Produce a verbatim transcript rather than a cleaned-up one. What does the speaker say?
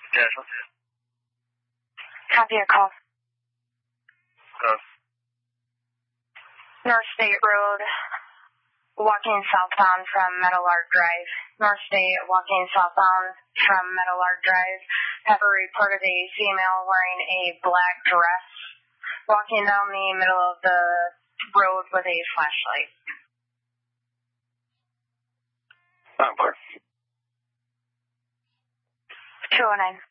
Yes, let's see. Copy your call. Uh, North State Road, walking southbound from Meadowlark Drive. North State, walking southbound from Meadowlark Drive. Have reported a female wearing a black dress, walking down the middle of the road with a flashlight. I'm clear. two oh nine.